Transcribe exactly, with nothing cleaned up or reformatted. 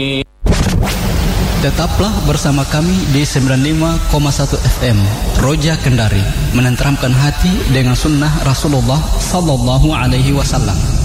Tetaplah bersama kami di sembilan puluh lima koma satu F M Roja Kendari, menenteramkan hati dengan sunnah Rasulullah Sallallahu Alaihi Wasallam.